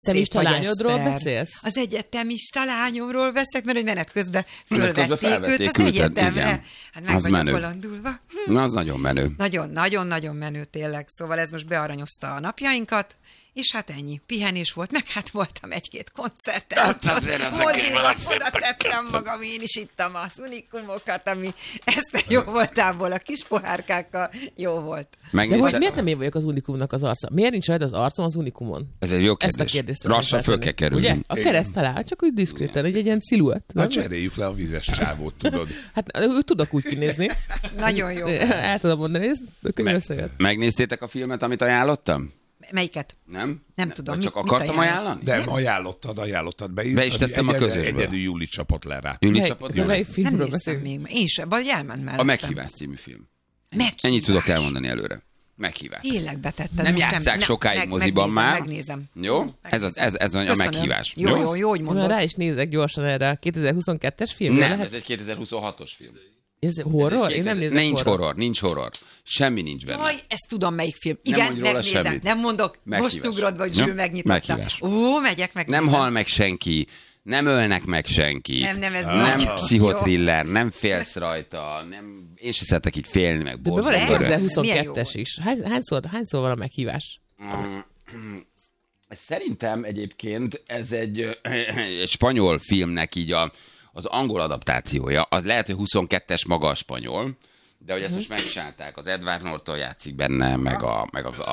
Egyetemista lányodról beszélsz? Az egyetemista lányomról beszélek, mert hogy menet közben fölvették őt az egyetemre. Igen. Hát meg vagyok bolondulva. Na, az nagyon menő. Nagyon menő tényleg. Szóval ez most bearanyozta a napjainkat, és hát ennyi. Pihenés volt, meg hát voltam 1-2 koncerten. Moziba oda tettem magam, én is ittam az unikumokat, ami ezt jó voltából, a kis pohárkákkal jó volt. De hogy miért nem én vagyok az unikumnak az arca? Miért nincs rajta az arcom az unikumon? Ez egy jó kérdés. Lassan föl kell kerülni. Ugye? A kereszt alá, csak úgy diszkréten, egy ilyen sziluett. Na cseréljük le a vizes csávót, tudod. Hát tudok úgy kinézni. Nagyon jó. El tudom mondani, ez könnyen összejött. Megnéztétek a filmet, amit ajánlottam? Melyiket? Nem tudom. Csak akartam ajánlani? Nem, ajánlottad. Be is tettem a közösből. Egyedül Júli csapott le rá. Júli csapott le? Nem néztem még. Én sem, vagy elment mellettem. A Meghívás című film. Ennyit tudok elmondani előre. Meghívás. Tényleg betettem. Nem játsszák sokáig moziban már. Megnézem. Jó? Ez a meghívás. Jó, hogy mondod. Rá is nézek gyorsan erre a 2022-es filmre. Nem, ez egy 2026-os film. Ez horror? Én nem nézek Nincs horror. Semmi nincs benne. Jaj, ezt tudom, melyik film. Igen, megnézem. Nem mondok. Most ugrod, vagy Zsül megnyitotta. Meghívás. Megyek. Nem hal meg senki. Nem ölnek meg senki. Nem pszichotriller, nem félsz rajta, én se szeretek így félni meg. De van egy 2022-es is. Hányszor van a meghívás? Szerintem egyébként ez egy spanyol filmnek így az angol adaptációja. Az lehet, hogy 22-es maga a spanyol, de hogy ezt most megcsinálták. Az Edward Norton játszik benne, meg a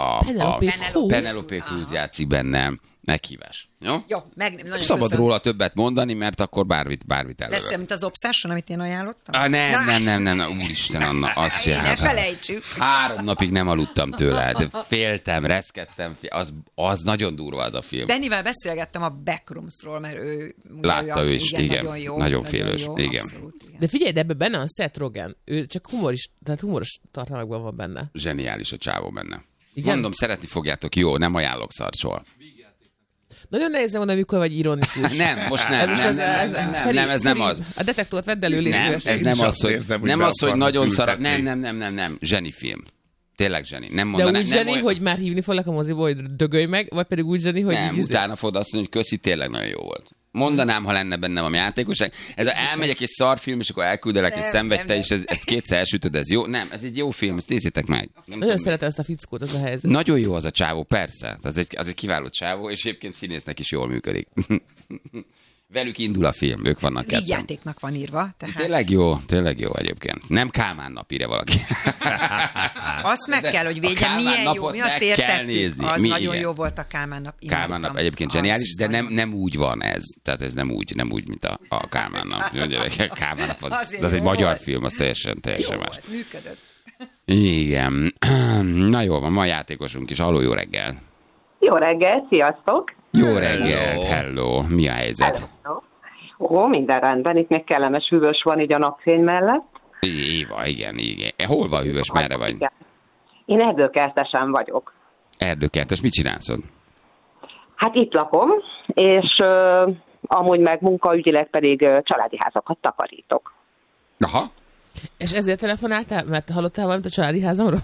Penelope Cruz játszik benne. Meghívás. Jó? Szabad róla többet mondani, mert akkor bármit előre. Lesz, mint az Obsession, amit én ajánlottam? Nem. Úristen, Anna, azt ne felejtsük. 3 napig nem aludtam tőle, de féltem, reszkedtem, az nagyon durva az a film. Bennivel beszélgettem a Backroomsról, mert ő látta ő is, igen, nagyon félős, igen. De figyelj, de ebben benne a Seth Rogen, ő csak humoros tartalmakban van benne. Zseniális a csávó benne. Igen? Mondom, szeretni fogjátok, jó, nem ajánlok szart soha. Nagyon nehéz mondani, mikor vagy ironikus. Nem, most nem. Ez nem az. A detektort vedd elő, légy szíves. Ez nem az, hogy nagyon szar. Nem. Zseni film. Tényleg zseni. Nem mondanám. De úgy zseni, hogy már hívni foglak a moziból, hogy dögölj meg, vagy pedig úgy zseni, hogy... Nem, utána fogod azt mondani, hogy köszi, tényleg nagyon jó volt. Mondanám, ha lenne bennem a játékosság. Elmegyek egy szarfilm, és akkor elküldelek, és szenvedj te, és ezt kétszer elsütöd, ez jó? Nem, ez egy jó film, ezt nézzétek meg. Nagyon szeretem ezt a fickót, az a helyzet. Nagyon jó az a csávó, persze. Az egy kiváló csávó, és egyébként színésznek is jól működik. Velük indul a film, ők vannak ketten. Vígjátéknak van írva. Tehát... Tényleg jó egyébként. Nem Kálmán nap írja valaki. Azt meg kell, hogy védjen, milyen jó, mi azt értettük. Az nagyon jó volt a Kálmán nap. Kálmán nap egyébként zseniális, de nem úgy van ez. Tehát ez nem úgy, mint a Kálmán nap. Kálmán nap, az egy magyar film, az teljesen más. Működött. Igen. Na jó, van, ma játékosunk is. Halló, jó reggel. Jó reggel, sziasztok! Jó reggelt, hello. Mi a helyzet? Minden rendben, itt még kellemes hűvös van így a napfény mellett. Éva, igen. Hol van hűvös, merre vagy? Én erdőkertesen vagyok. Erdőkertes, mit csinálsz ott? Hát itt lakom, és amúgy meg munkaügyileg pedig családi házakat takarítok. Aha. És ezért telefonáltál? Mert hallottál valamit a családi házamról?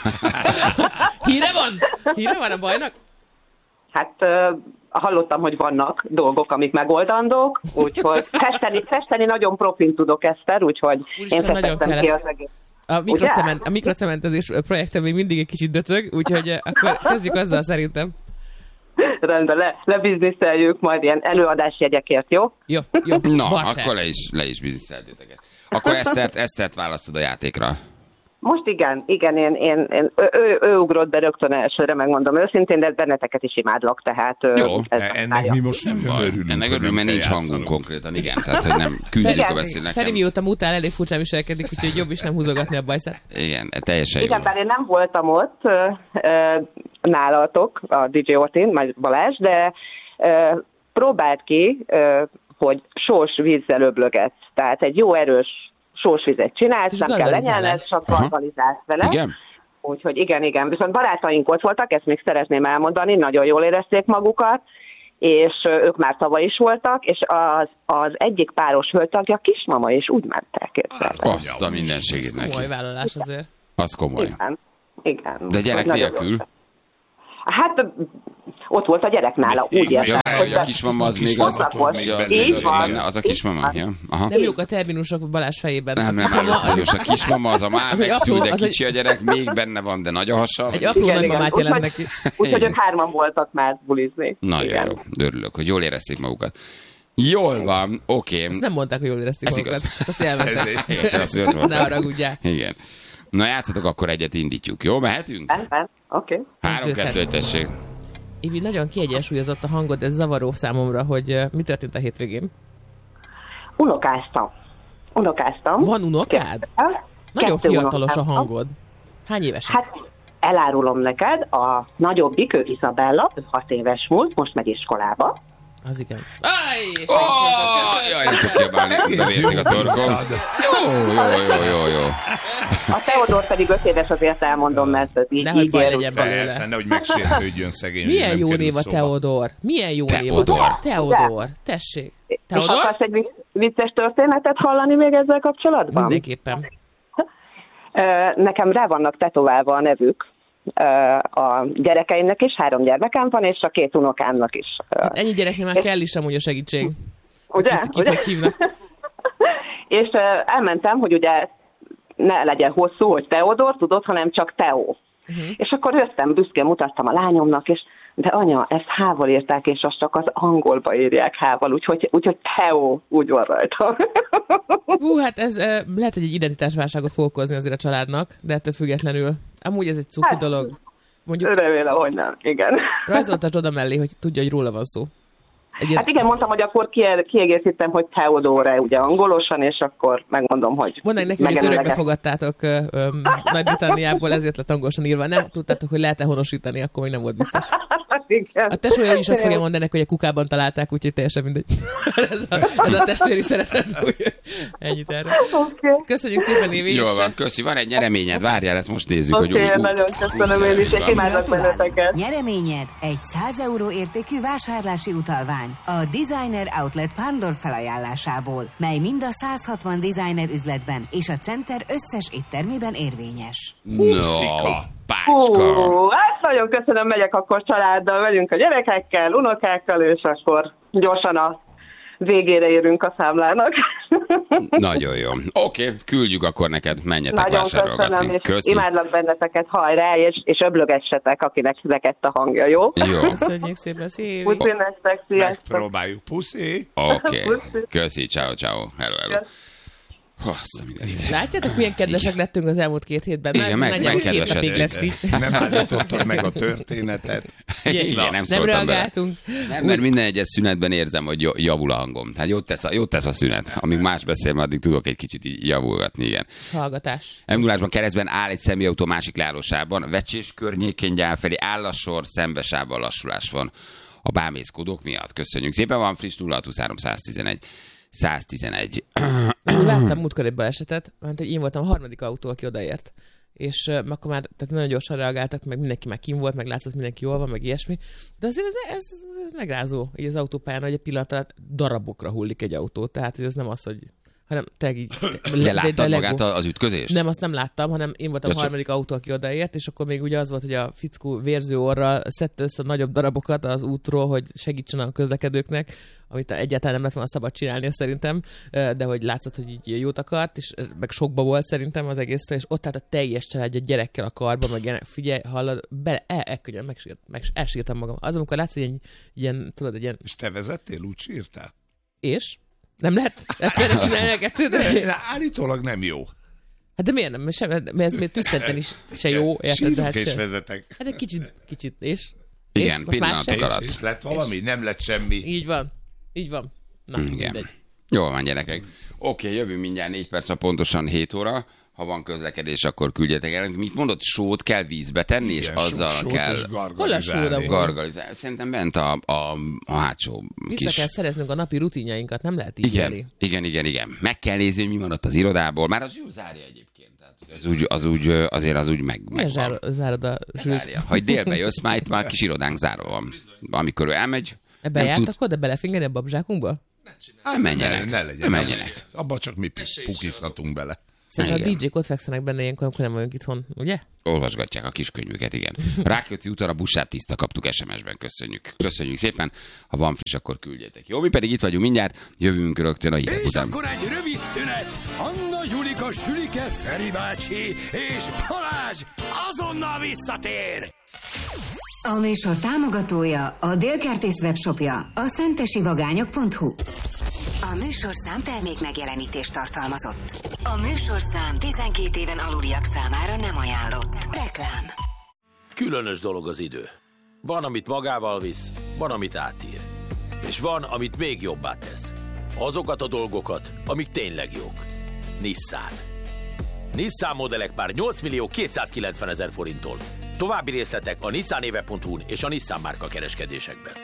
Híre van a bajnak? Hát hallottam, hogy vannak dolgok, amik megoldandók, úgyhogy festeni nagyon profin tudok, Eszter, úgyhogy én festettem ki az egész. A mikrocementezés projektem még mindig egy kicsit döcög, úgyhogy akkor kezdjük azzal szerintem. Rendben, lebizniszeljük majd ilyen előadásjegyekért, jó? Jó. Na, akkor le is bizniszeltétek ezt. Akkor Esztert választod a játékra. Most igen, ő ugrott be rögtön elsőre, megmondom őszintén, de benneteket is imádlak, tehát... Jó, ennek mi most nem örülünk. Ennek örülünk, mert nincs hangunk konkrétan, igen, tehát hogy nem küzdjük a beszélnek. Feri mióta mutál, elég furcsán viselkedik, úgyhogy jobb is nem húzogatni a bajszát. Igen, teljesen jó. Igen, bár én nem voltam ott nálatok, a DJ Ortin, majd Balázs, de próbált ki, hogy sós vízzel öblögetsz, tehát egy jó erős sósvizet csinálsz, nem kell lenyelned, csak gargalizálsz vele. Igen. Úgyhogy igen. Viszont barátaink ott voltak, ezt még szeretném elmondani, nagyon jól érezték magukat, és ők már tavaly is voltak, és az egyik páros hölgytagja kismama, és úgy mentek. Azt a mindenségét neki. Komoly vállalás azért. Az komoly. Igen. De gyerek nélkül? Hát ott volt a gyerek nála, úgy értem. A kismama az még az a kismama. Ja. Aha. Nem jók a terminusok Balázs fejében. Nem, a kismama az a már megszül, de kicsi a gyerek, még benne van, de nagy a hasa. Egy apró nagymamát jelent neki. Úgyhogy ők 3 voltak már bulizni. Nagyon jó, örülök, hogy jól érezték magukat. Jól van, oké. Ezt nem mondták, hogy jól érezték magukat, csak azt elmentek. Ne haragudják. Igen. Na játszatok, akkor egyet indítjuk, jó? Mehetünk? Oké. 3-2, tessék. Évi, nagyon kiegyensúlyozott a hangod, ez zavaró számomra, hogy mi történt a hétvégén? Unokáztam. Van unokád? Nagyon fiatalos a hangod. Hány évesek? Hát elárulom neked, a nagyobbik, ő Izabella, ő 6 éves múlt, most megy iskolába. Az igen. Jaj, nem tudok kiabálni, bevérzik a torkom. Jó. A Teodor pedig 5 éves, azért elmondom, mert ez így nehogy baj ér. legyen belőle. Persze, nehogy megsértődjön szegény. Milyen jó név a Teodor? Milyen jó név a Teodor? Tessék. Teodor? És akarsz egy vicces történetet hallani még ezzel kapcsolatban? Mindenképpen. Nekem rá vannak tetoválva a nevük. A gyerekeimnek is, 3 gyermekem van, és a 2 unokámnak is. Hát ennyi gyereknél már kell is amúgy a segítség. Ugye? Kit hívnak? És elmentem, hogy ugye ne legyen hosszú, hogy Teodor, tudod, hanem csak Teó. És akkor jöttem, büszkén mutattam a lányomnak, és de anya, ezt H-val írták, és azt csak az angolba írják H-val, úgyhogy Teó úgy van rajta. Hát ez lehet, hogy egy identitásválságot fog okozni azért a családnak, de ettől függetlenül. Amúgy ez egy cuki dolog. Mondjuk, remélem, hogy nem, igen. Rajzoltasd oda mellé, hogy tudja, hogy róla van szó. Hát igen, mondtam, hogy akkor kiegészítem, hogy Teodóra ugye angolosan, és akkor megmondom, hogy mondd neki, hogy törökbe fogadtátok Nagy-Britanniából, ezért lett angolosan írva. Nem tudtátok, hogy lehet-e honosítani, akkor még nem volt biztos. Igen. A tesója is azt fogja mondani, hogy a kukában találták, úgyhogy teljesen mindegy. ez a testvéri szeretet. Ennyit erre. Okay. Köszönjük szépen, Évi. Jól van, köszi. Van egy nyereményed, várjál, ezt most nézzük. Oké, nagyon köszönöm én is, és imádok benneteket. Nyereményed egy 100 euró értékű vásárlási utalvány a Designer Outlet Pándor felajánlásából, mely mind a 160 designer üzletben és a Center összes éttermében érvényes. Hát nagyon köszönöm, megyek akkor családdal, megyünk a gyerekekkel, unokákkal, és akkor gyorsan a végére érünk a számlának. Nagyon jó. Oké, küldjük akkor neked, menjetek vásárolgatni. Nagyon köszönöm, és imádlak benneteket, hajrá, és öblögessetek, akinek rekett a hangja, jó? Jó. Köszönjük szépen, szépen. Puszi nektek, sziasztok. Megpróbáljuk, puszi. Oké, köszi, ciao. Hello. Látjátok, milyen kedvesek lettünk az elmúlt 2 hétben? Igen, megkedvesedtünk. Nem állítottad meg a történetet. Igen, nem reagáltunk. Nem, mert minden egyes szünetben érzem, hogy javul a hangom. Hát jót tesz a szünet. Amíg más beszél, addig tudok egy kicsit így javulgatni, igen. Hallgatás. Emulásban keresztben áll egy személyautó másik leállósában. Vecsés környékén gyál felé áll a sor, szembesában lassulás van a bámészkodók miatt. Köszönjük szépen, van friss 0623 111. Láttam múltkor egy balesetet, mert én voltam a 3. autó, aki odaért. És akkor már tehát nagyon gyorsan reagáltak, meg mindenki már kim volt, meg látszott mindenki jól van, meg ilyesmi. De azért ez megrázó, így az autópályán, hogy egy pillanat alatt darabokra hullik egy autó. Tehát ez nem az, hogy hanem tényleg így... De láttad magát az ütközést? Nem, azt nem láttam, hanem én voltam a 3. autó, aki odaért, és akkor még ugye az volt, hogy a fickó vérző orral szedte össze a nagyobb darabokat az útról, hogy segítsen a közlekedőknek, amit egyáltalán nem lett volna szabad csinálni szerintem, de hogy látszott, hogy így jót akart, és meg sokba volt szerintem az egésztől, és ott állt a teljes családja gyerekkel a karban, meg figyelj, hallod, könnyen elsírtam magam. Az, amikor látsz, hogy ilyen, tudod, egy ilyen... És te vezettél, úgy sírtál? És? Nem lehet? Egyszerre csinálni a kettőt? Állítólag nem jó. Hát de miért nem? Mert ez még tüsszenten is se jó. Sírok és vezetek. Hát egy kicsit, és? Igen, pillanatok alatt. És lett valami? Nem lett semmi. Így van. Na, igen. Mindegy. Jól van, gyerekek. Oké, jövünk mindjárt 4 perc, pontosan 7 óra. Ha van közlekedés, akkor küldjetek el. Mit mondott, sót kell vízbe tenni, és azzal kell... Hol a sóra? Gargalizálni. Szerintem bent a hátsó Vissza kell szereznünk a napi rutinjainkat, nem lehet így élni. Igen. Meg kell nézni, hogy mi van ott az irodából. Már az zárja egyébként. Tehát azért az úgy meg zárod a zsűrt. Ha délbe jössz, már kis irodánk zárva van. Amikor ő elmegy... Ebben jártak oda belefingeni a babzsákunkba? Menjenek. Ne legyen. Menjenek. Abba csak mi pukizhatunk bele. Szerintem a DJ-k ott fekszenek benne ilyenkor, amikor nem vagyunk itthon, ugye? Olvasgatják a kiskönyvüket, igen. Rákóczi úton a buszát tiszta, kaptuk SMS-ben, köszönjük. Köszönjük szépen, ha van friss, akkor küldjetek. Jó, mi pedig itt vagyunk mindjárt, jövünk rögtön a hírek után. És akkor egy rövid szünet. Anna, Julika, Sülike, Feri bácsi és Balázs azonnal visszatér. A műsor támogatója a Délkertész webshopja, a szentesivagányok.hu. A műsorszám termék megjelenítést tartalmazott. A műsorszám 12 éven aluliak számára nem ajánlott. Reklám. Különös dolog az idő. Van, amit magával visz, van, amit átír. És van, amit még jobbá tesz. Azokat a dolgokat, amik tényleg jók. Nissan. Nissan modellek már 8.290.000 forinttól. További részletek a nissanéve.hu-n és a Nissan márka kereskedésekben.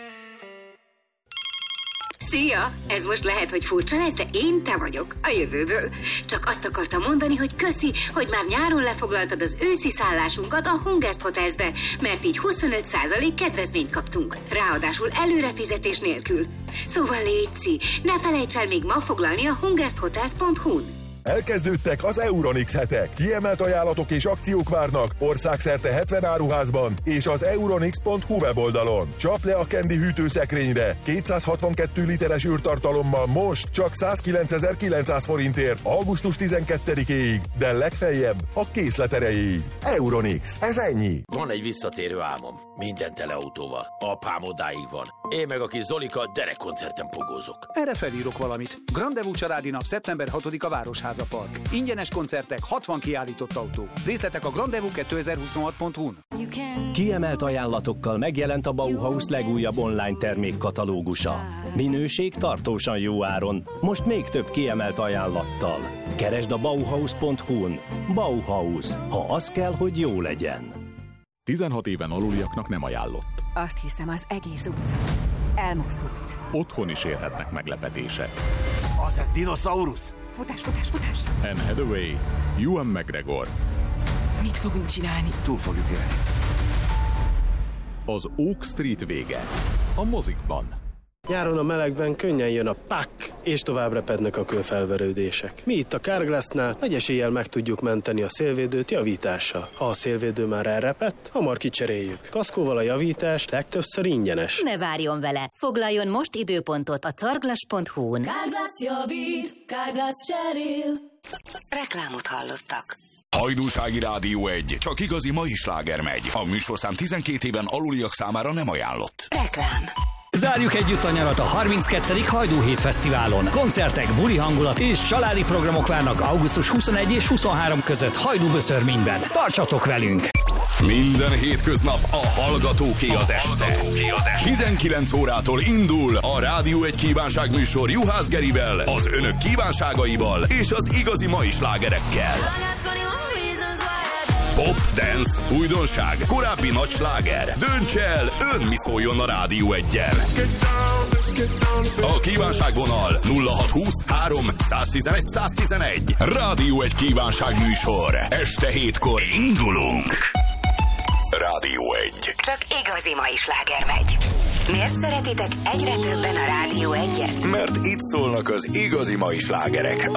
Szia! Ez most lehet, hogy furcsa lesz, de én te vagyok, a jövőből. Csak azt akartam mondani, hogy köszi, hogy már nyáron lefoglaltad az őszi szállásunkat a Hungest Hotelsbe, mert így 25% kedvezményt kaptunk. Ráadásul előrefizetés nélkül. Szóval létszi, ne felejts el még ma foglalni a hungesthotels.hu-n. Elkezdődtek az Euronix hetek. Kiemelt ajánlatok és akciók várnak országszerte 70 áruházban és az euronix.hu weboldalon. Csap le a Candy hűtőszekrényre 262 literes űrtartalommal most csak 109.900 forintért augusztus 12-éig, de legfeljebb a készlet erejéig. Euronix, ez ennyi. Van egy visszatérő álmom. Minden tele autóval. Apám odáig van. Én meg a kis Zolika derekkoncerten pogózok. Erre felírok valamit. Grandevú családi nap szeptember 6-a Városháza Park. Ingyenes koncertek, 60 kiállított autó. Részletek a grandevú2026.hu-n. Kiemelt ajánlatokkal megjelent a Bauhaus legújabb online termékkatalógusa. Minőség tartósan jó áron. Most még több kiemelt ajánlattal. Keresd a Bauhaus.hu-n. Bauhaus. Ha az kell, hogy jó legyen. 16 éven aluliaknak nem ajánlott. Azt hiszem, az egész utca elmozdult. Otthon is érhetnek meglepetések. Az egy dinoszaurusz. Futás, futás, futás! Anne Hathaway, Ewan McGregor. Mit fogunk csinálni? Túl fogjuk élni. Az Oak Street vége. A mozikban. Nyáron a melegben könnyen jön a pak, és tovább repednek a kőfelverődések. Mi itt a Carglassnál nagy eséllyel meg tudjuk menteni a szélvédőt javítással. Ha a szélvédő már elrepett, hamar kicseréljük. Kaszkóval a javítás legtöbbször ingyenes. Ne várjon vele! Foglaljon most időpontot a carglass.hu-n. Carglass javít, Carglass cserél. Reklámot hallottak. Hajdúsági Rádió 1. Csak igazi mai sláger megy. A műsorszám 12 éven aluliak számára nem ajánlott. Reklám. Zárjuk együtt a nyarat a 32. Hajdúhét Fesztiválon. Koncertek, buli hangulat és családi programok várnak augusztus 21 és 23 között Hajdúböszörményben. Tartsatok velünk! Minden hétköznap a Hallgatóké az este. 19 órától indul a Rádió 1 kívánságműsor Juhász Gerivel, az önök kívánságaival és az igazi mai slágerekkel. Pop, dance, újdonság, korábbi nagy sláger. Dönts el, ön mi szóljon a Rádió 1-en. A kívánságvonal 0620 3 111 111. Rádió 1 kívánságműsor. Este 7-kor indulunk. Rádió 1. Csak igazi mai sláger megy. Miért szeretitek egyre többen a Rádió 1-et? Mert itt szólnak az igazi mai slágerek